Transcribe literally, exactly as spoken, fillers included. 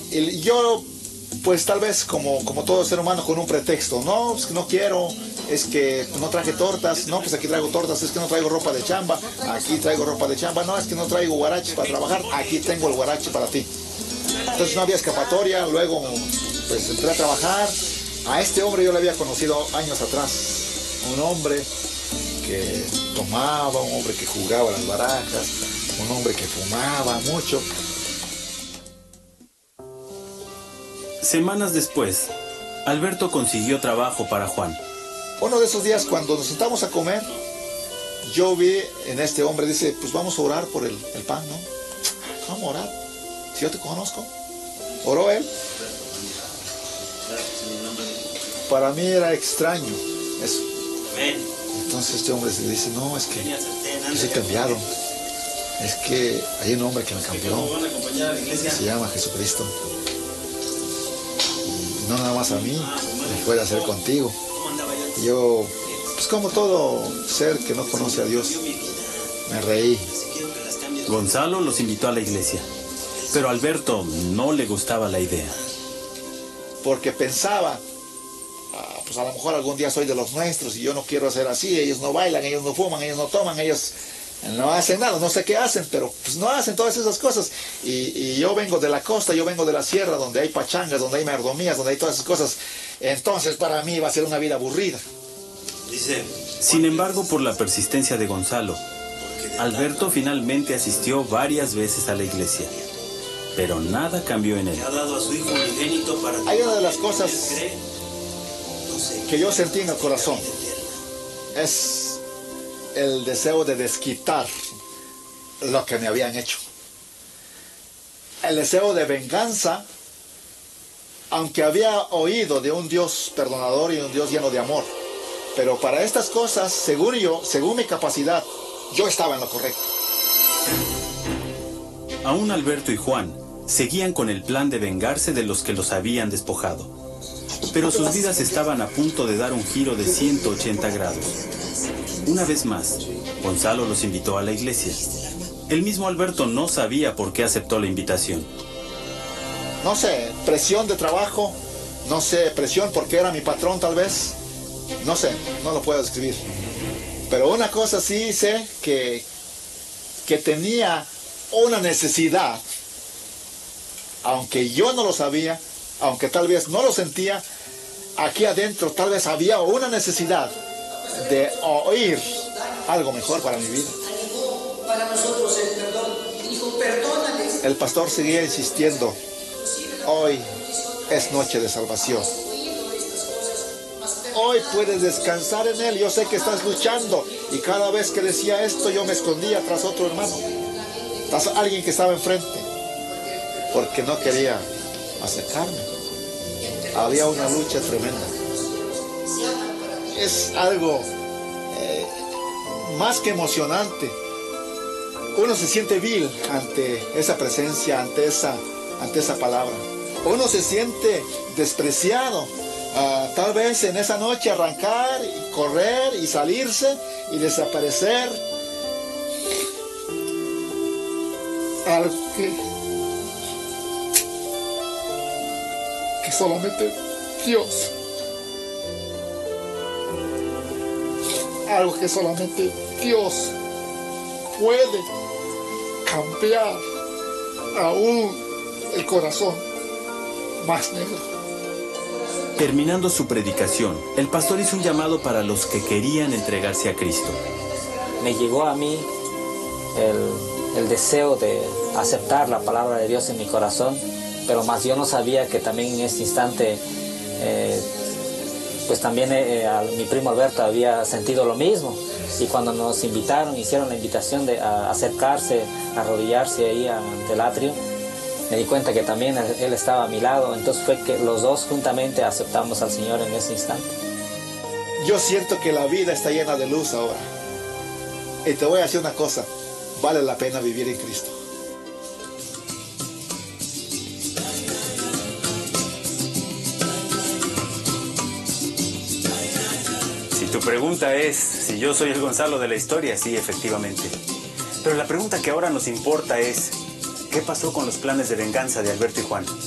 Y yo, pues tal vez como, como todo ser humano, con un pretexto, no, es que no quiero, es que no traje tortas, no, pues aquí traigo tortas, es que no traigo ropa de chamba, aquí traigo ropa de chamba, no, es que no traigo guaraches para trabajar, aquí tengo el guarache para ti. Entonces no había escapatoria, luego pues entré a trabajar. A este hombre yo le había conocido años atrás, un hombre que tomaba, un hombre que jugaba las barajas, un hombre que fumaba mucho. Semanas después, Alberto consiguió trabajo para Juan. Uno de esos días cuando nos sentamos a comer, yo vi en este hombre, dice, pues vamos a orar por el, el pan, ¿no? Vamos a orar, si yo te conozco. Oró él. Para mí era extraño eso. Entonces este hombre se dice, no, es que yo soy cambiado. Es que hay un hombre que me cambió, se llama Jesucristo. No nada más a mí, me puede hacer contigo. Y yo, pues como todo ser que no conoce a Dios, me reí. Gonzalo los invitó a la iglesia, pero a Alberto no le gustaba la idea. Porque pensaba, ah, pues a lo mejor algún día soy de los nuestros y yo no quiero ser así, ellos no bailan, ellos no fuman, ellos no toman, ellos no hacen nada, no sé qué hacen, pero pues no hacen todas esas cosas. Y, y yo vengo de la costa, yo vengo de la sierra, donde hay pachangas, donde hay mardomías, donde hay todas esas cosas. Entonces para mí va a ser una vida aburrida. Sin embargo, por la persistencia de Gonzalo, Alberto finalmente asistió varias veces a la iglesia. Pero nada cambió en él. Hay una de las cosas que yo sentí en el corazón. Es el deseo de desquitar lo que me habían hecho. El deseo de venganza, aunque había oído de un Dios perdonador y un Dios lleno de amor. Pero para estas cosas, según yo, según mi capacidad, yo estaba en lo correcto. Aún Alberto y Juan seguían con el plan de vengarse de los que los habían despojado. Pero sus vidas estaban a punto de dar un giro de ciento ochenta grados. Una vez más, Gonzalo los invitó a la iglesia. El mismo Alberto no sabía por qué aceptó la invitación. No sé, presión de trabajo, no sé, presión porque era mi patrón tal vez. No sé, no lo puedo describir. Pero una cosa sí sé, que, que tenía una necesidad, aunque yo no lo sabía, aunque tal vez no lo sentía, aquí adentro tal vez había una necesidad de oír algo mejor para mi vida. El pastor seguía insistiendo, hoy es noche de salvación. Hoy puedes descansar en él, yo sé que estás luchando. Y cada vez que decía esto yo me escondía tras otro hermano, tras alguien que estaba enfrente, porque no quería acercarme. Había una lucha tremenda. Es algo eh, más que emocionante. Uno se siente vil ante esa presencia, ante esa, ante esa palabra. Uno se siente despreciado. Uh, tal vez en esa noche arrancar y correr y salirse y desaparecer. Algo que, que solamente Dios, algo que solamente Dios puede cambiar aún el corazón más negro. Terminando su predicación, el pastor hizo un llamado para los que querían entregarse a Cristo. Me llegó a mí el, el deseo de aceptar la palabra de Dios en mi corazón, pero más yo no sabía que también en este instante, eh, pues también eh, a mi primo Alberto había sentido lo mismo. Y cuando nos invitaron, hicieron la invitación de a acercarse, a arrodillarse ahí ante el atrio, me di cuenta que también él estaba a mi lado. Entonces fue que los dos juntamente aceptamos al Señor en ese instante. Yo siento que la vida está llena de luz ahora. Y te voy a decir una cosa, vale la pena vivir en Cristo. Si tu pregunta es si yo soy el Gonzalo de la historia, sí, efectivamente. Pero la pregunta que ahora nos importa es, ¿qué pasó con los planes de venganza de Alberto y Juan?